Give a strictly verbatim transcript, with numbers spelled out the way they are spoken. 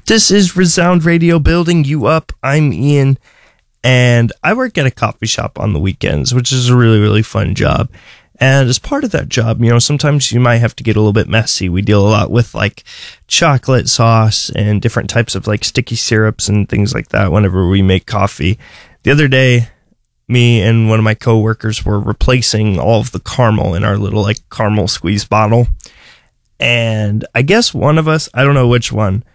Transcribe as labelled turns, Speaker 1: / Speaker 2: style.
Speaker 1: This is Resound Radio, building you up. I'm Ian, and I work at a coffee shop on the weekends, which is a really, really fun job. And as part of that job, you know, sometimes you might have to get a little bit messy. We deal a lot with like chocolate sauce and different types of like sticky syrups and things like that whenever we make coffee. The other day, me and one of my coworkers were replacing all of the caramel in our little like caramel squeeze bottle. And I guess one of us, I don't know which one,